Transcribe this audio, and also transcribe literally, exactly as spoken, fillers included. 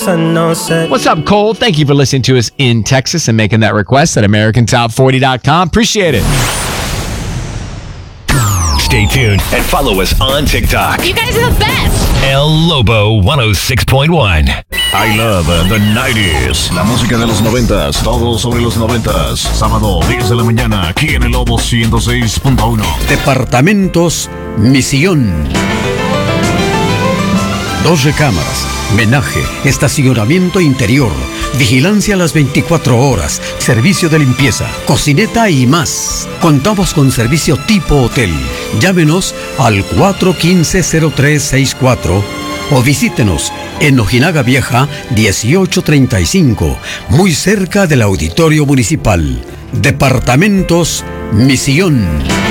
What's up, Cole? Thank you for listening to us in Texas and making that request at American Top forty dot com. Appreciate it. Stay tuned and follow us on TikTok. You guys are the best. El Lobo one oh six point one. I love the nineties. La música de los noventas, todo sobre los noventas. Sábado, diez de la mañana, aquí en el Lobo ciento seis punto uno. Departamentos Misión. Dos recámaras, menaje, estacionamiento interior, vigilancia a las veinticuatro horas, servicio de limpieza, cocineta y más. Contamos con servicio tipo hotel. Llámenos al cuatro uno cinco, cero tres seis cuatro o visítenos en Ojinaga Vieja dieciocho treinta y cinco, muy cerca del Auditorio Municipal. Departamentos Misión.